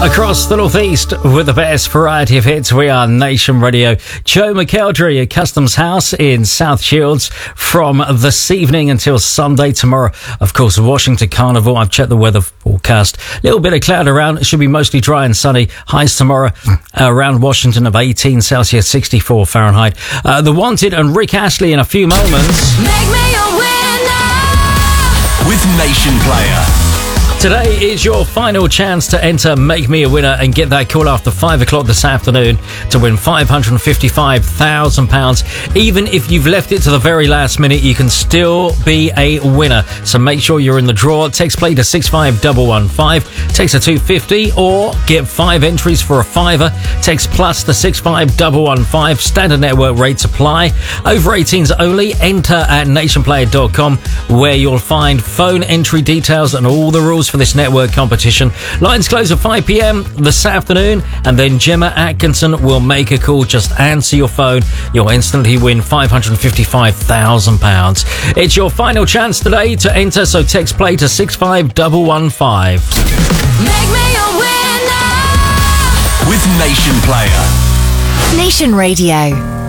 Across the Northeast with the best variety of hits, we are Nation Radio. Joe McElderry at Customs House in South Shields from this evening until Sunday. Tomorrow, of course, Washington Carnival. I've checked the weather forecast. A little bit of cloud around. It should be mostly dry and sunny. Highs tomorrow around Washington of 18 Celsius, 64 Fahrenheit. The Wanted and Rick Astley in a few moments. Make me a winner with Nation Player. Today is your final chance to enter Make Me a Winner and get that call after 5 o'clock this afternoon to win £555,000. Even if you've left it to the very last minute, you can still be a winner. So make sure you're in the draw. Text play to 65115, text to 250, or get 5 entries for a fiver. Text plus to 65115. Standard network rates apply. Over 18s only. Enter at nationplayer.com, where you'll find phone entry details and all the rules for this network competition. Lines close at 5 p.m. this afternoon, and then Gemma Atkinson will make a call. Just answer your phone. You'll instantly win £555,000. It's your final chance today to enter, so text play to 65115. Make me a winner with Nation Player. Nation Radio.